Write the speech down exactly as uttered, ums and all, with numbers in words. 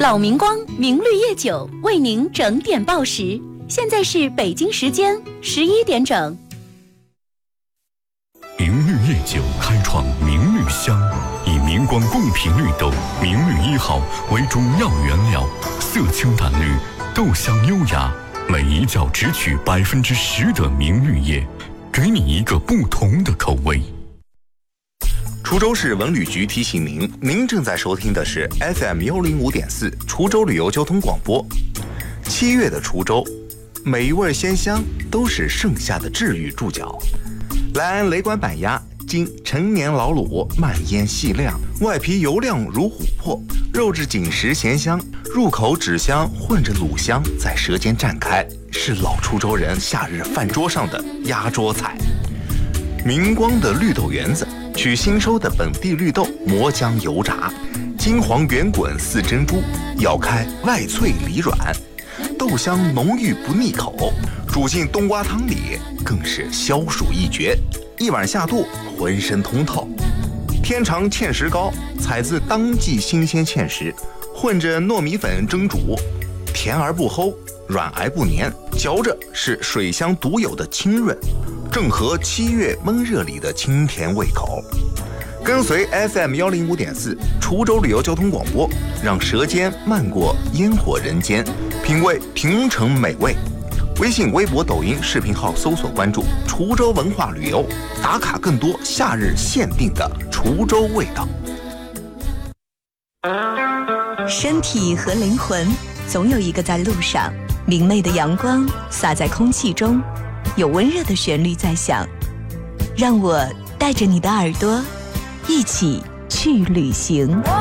老明光明绿叶酒为您整点报时，现在是北京时间十一点整。 明绿叶酒开创明绿香，以明光贡品绿豆明绿一号为主要原料，色清淡绿，豆香优雅，每一窖只取百分之十的明绿叶，给你一个不同的口味。 滁州市文旅局提醒您，您正在收听的是 F M 幺零五点四滁州旅游交通广播。七月的滁州，美味鲜香都是盛夏的治愈注脚。来安雷管板鸭，经陈年老卤，慢腌细晾，外皮油亮如琥珀，肉质紧实咸香，入口脂香混着卤香在舌尖绽开，是老滁州人夏日饭桌上的压桌菜。明光的绿豆圆子，取新收的本地绿豆磨浆油炸，金黄圆滚似珍珠，咬开外脆里软，豆香浓郁不腻口，煮进冬瓜汤里更是消暑一绝，一碗下肚浑身通透。天长芡实糕采自当季新鲜芡实，混着糯米粉蒸煮，甜而不齁，软而不黏，嚼着是水乡独有的清润，正合七月闷热里的清甜胃口。跟随 F M 幺零五点四滁州旅游交通广播，让舌尖漫过烟火人间，品味平城美味。微信、微博、抖音视频号搜索关注滁州文化旅游，打卡更多夏日限定的滁州味道。 身体和灵魂总有一个在路上，明媚的阳光洒在空气中，有温热的旋律在响，让我带着你的耳朵一起去旅行。